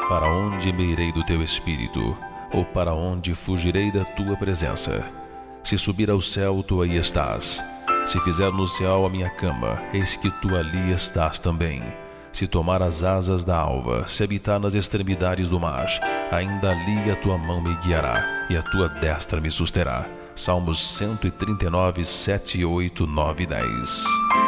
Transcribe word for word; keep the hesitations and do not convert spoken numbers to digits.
Para onde me irei do teu espírito? Ou para onde fugirei da tua presença? Se subir ao céu, tu aí estás. Se fizer no céu a minha cama, eis que tu ali estás também. Se tomar as asas da alva, se habitar nas extremidades do mar, ainda ali a tua mão me guiará, e a tua destra me susterá. Salmos cento e trinta e nove, sete, oito, nove e dez.